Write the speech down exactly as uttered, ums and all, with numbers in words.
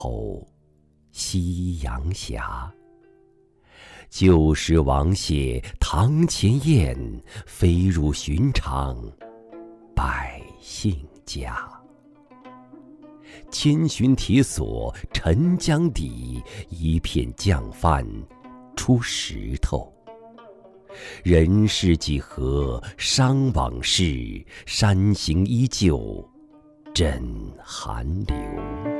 后夕阳斜，旧时王谢堂前燕，飞入寻常百姓家。千寻铁锁沉江底，一片酱饭出石头。人世几何伤往事，山形依旧枕寒流。